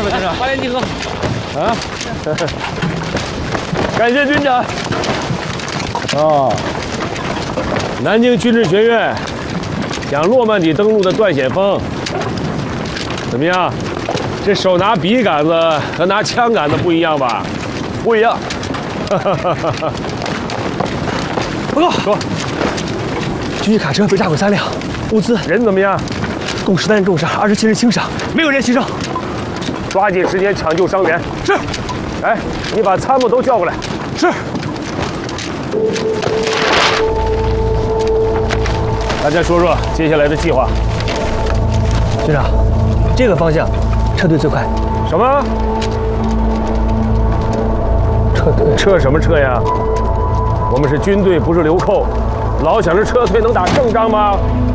了，先生，八连集合。 啊，感谢军长。哦，南京军事学院讲诺曼底登陆的断险风，怎么样？这手拿笔杆子和拿枪杆子不一样吧？ 不一样。 报告， 说， 军机卡车被炸毁3辆，物资人怎么样？ 共13人重伤，27人轻伤，没有人牺牲。 抓紧时间抢救伤员。 是。 哎，你把参谋都叫过来。 是。 大家说说接下来的计划。 军长，这个方向撤退最快。 什么？ 撤退？ 撤什么撤呀？我们是军队，不是流寇，老想着撤退能打胜仗吗？